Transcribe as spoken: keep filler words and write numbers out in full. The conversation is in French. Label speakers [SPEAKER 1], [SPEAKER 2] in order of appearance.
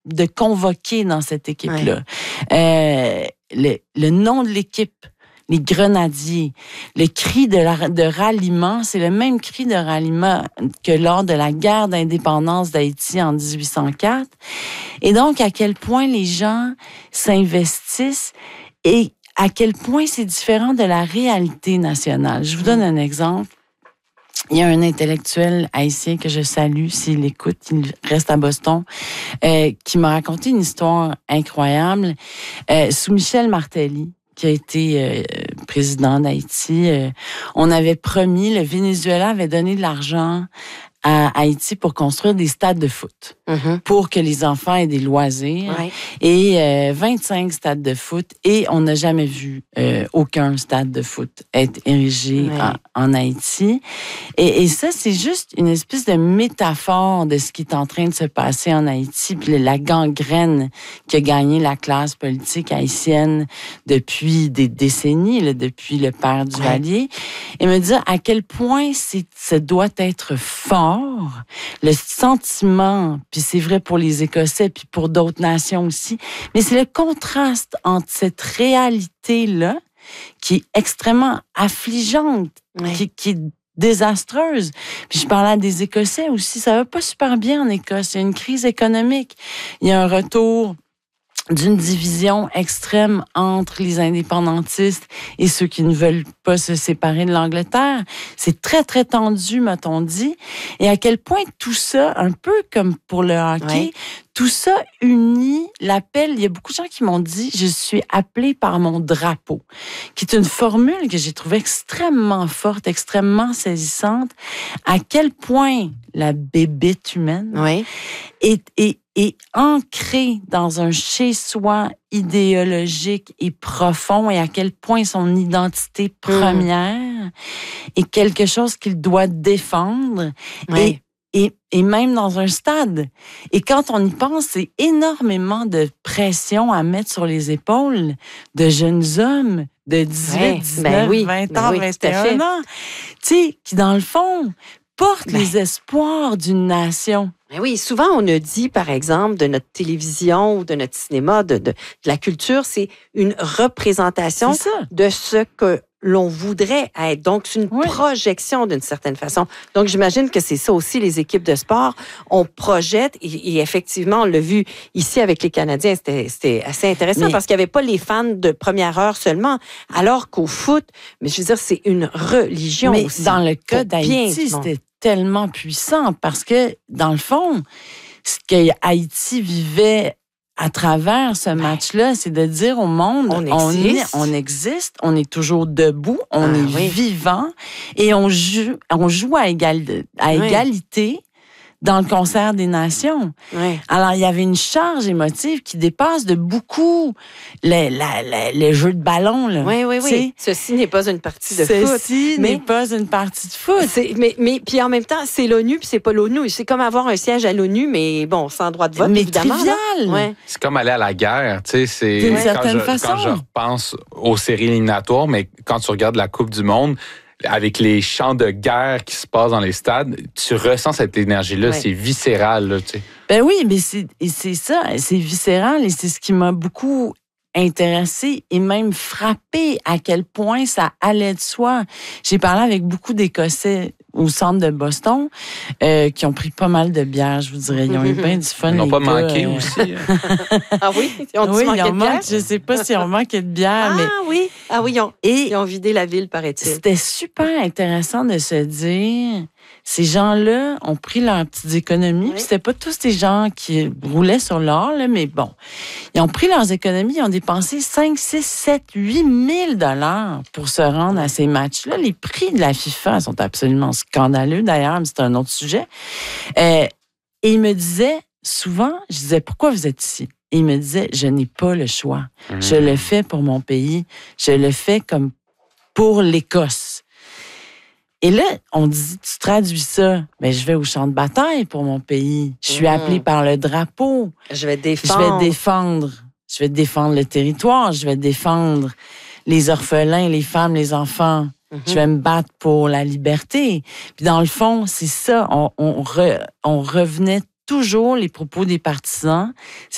[SPEAKER 1] de convoquer dans cette équipe-là. Ouais. Euh, le, le nom de l'équipe, les grenadiers, le cri de, la, de ralliement, c'est le même cri de ralliement que lors de la guerre d'indépendance d'Haïti en dix-huit cent quatre. Et donc, à quel point les gens s'investissent et à quel point c'est différent de la réalité nationale. Je vous donne un exemple. Il y a un intellectuel haïtien que je salue, s'il écoute, il reste à Boston, euh, qui m'a raconté une histoire incroyable. Euh, sous Michel Martelly, qui a été euh, président d'Haïti, euh, on avait promis, le Venezuela avait donné de l'argent à Haïti pour construire des stades de foot, mm-hmm. pour que les enfants aient des loisirs, ouais. et euh, vingt-cinq stades de foot, et on n'a jamais vu euh, aucun stade de foot être érigé ouais. en, en Haïti. Et, et ça, c'est juste une espèce de métaphore de ce qui est en train de se passer en Haïti, puis la gangrène qui a gagné la classe politique haïtienne depuis des décennies, là, depuis le père Duvalier, ouais. et me dire à quel point c'est, ça doit être fort, le sentiment, puis c'est vrai pour les Écossais, puis pour d'autres nations aussi, mais c'est le contraste entre cette réalité-là, qui est extrêmement affligeante, ouais. qui, qui est désastreuse. Puis je parlais à des Écossais aussi, ça va pas super bien en Écosse, il y a une crise économique, il y a un retour d'une division extrême entre les indépendantistes et ceux qui ne veulent pas se séparer de l'Angleterre. C'est très, très tendu, m'a-t-on dit. Et à quel point tout ça, un peu comme pour le hockey, ouais. tout ça unit l'appel. Il y a beaucoup de gens qui m'ont dit « Je suis appelé par mon drapeau », qui est une formule que j'ai trouvée extrêmement forte, extrêmement saisissante. À quel point la bébête humaine ouais. est, est est ancré dans un chez-soi idéologique et profond, et à quel point son identité première mmh. est quelque chose qu'il doit défendre, oui. et, et, et même dans un stade. Et quand on y pense, c'est énormément de pression à mettre sur les épaules de jeunes hommes de dix-huit, ouais. dix-neuf, ben oui. vingt ans, ben oui, vingt et un ans, tu sais, qui dans le fond portent ben. les espoirs d'une nation.
[SPEAKER 2] Mais oui, souvent on a dit, par exemple, de notre télévision ou de notre cinéma, de, de, de la culture, c'est une représentation de ce que l'on voudrait être. Donc, c'est une oui. projection d'une certaine façon. Donc, j'imagine que c'est ça aussi, les équipes de sport. On projette, et, et effectivement, on l'a vu ici avec les Canadiens, c'était, c'était assez intéressant mais... parce qu'il n'y avait pas les fans de première heure seulement, alors qu'au foot, mais je veux dire, c'est une religion
[SPEAKER 1] mais
[SPEAKER 2] aussi.
[SPEAKER 1] Dans le cas d'Haïti, c'était tellement puissant parce que, dans le fond, ce que Haïti vivait à travers ce match-là, c'est de dire au monde, on existe, on, est, on, existe, on est toujours debout, on ah, est oui. vivant et on joue, on joue à, égal, à oui. égalité dans le concert des nations. Oui. Alors, il y avait une charge émotive qui dépasse de beaucoup les, la, la, les jeux de ballon. Là.
[SPEAKER 2] Oui, oui, oui. T'sais, ceci n'est pas une partie de
[SPEAKER 1] ceci
[SPEAKER 2] foot.
[SPEAKER 1] Ceci n'est pas une partie de foot.
[SPEAKER 2] C'est, mais, mais puis en même temps, c'est l'ONU, puis c'est pas l'ONU. C'est comme avoir un siège à l'ONU, mais bon, sans droit de vote,
[SPEAKER 1] mais
[SPEAKER 2] évidemment.
[SPEAKER 1] Trivial.
[SPEAKER 2] Ouais.
[SPEAKER 3] C'est comme aller à la guerre. Tu sais, c'est
[SPEAKER 1] D'une
[SPEAKER 3] quand
[SPEAKER 1] certaine
[SPEAKER 3] je,
[SPEAKER 1] façon.
[SPEAKER 3] Quand je repense aux séries éliminatoires, mais quand tu regardes la Coupe du Monde, avec les chants de guerre qui se passent dans les stades, tu ressens cette énergie-là, ouais. c'est viscéral. Là, tu sais.
[SPEAKER 1] Ben oui, mais c'est, et c'est ça, c'est viscéral et c'est ce qui m'a beaucoup intéressée et même frappée à quel point ça allait de soi. J'ai parlé avec beaucoup d'Écossais au centre de Boston euh, qui ont pris pas mal de bière, je vous dirais. Ils ont eu bien du fun.
[SPEAKER 3] Ils n'ont pas
[SPEAKER 1] gars,
[SPEAKER 3] manqué
[SPEAKER 1] euh...
[SPEAKER 3] aussi. Hein.
[SPEAKER 2] Ah oui? Ils ont
[SPEAKER 1] oui,
[SPEAKER 2] manqué
[SPEAKER 1] ils ont
[SPEAKER 2] de bière?
[SPEAKER 1] manqué, je ne sais pas s'ils ont manqué de bière.
[SPEAKER 2] Ah
[SPEAKER 1] mais...
[SPEAKER 2] oui? Ah oui, ils ont, et ils ont vidé la ville, paraît-il.
[SPEAKER 1] C'était super intéressant de se dire... Ces gens-là ont pris leurs petites économies. Oui. Puis c'était pas tous des gens qui roulaient sur l'or, là, mais bon. Ils ont pris leurs économies, ils ont dépensé cinq, six, sept, huit mille dollars pour se rendre à ces matchs-là. Les prix de la FIFA sont absolument scandaleux, d'ailleurs, mais c'est un autre sujet. Euh, et ils me disaient, souvent, je disais, pourquoi vous êtes ici? Et ils me disaient, je n'ai pas le choix. Mmh. Je le fais pour mon pays. Je le fais comme pour l'Écosse. Et là, on dit, tu traduis ça, mais je vais au champ de bataille pour mon pays. Je suis mmh. appelée par le drapeau.
[SPEAKER 2] Je vais défendre.
[SPEAKER 1] Je vais défendre. Je vais défendre le territoire. Je vais défendre les orphelins, les femmes, les enfants. Mmh. Je vais me battre pour la liberté. Puis dans le fond, c'est ça. On, on, re, on revenait toujours les propos des partisans. C'est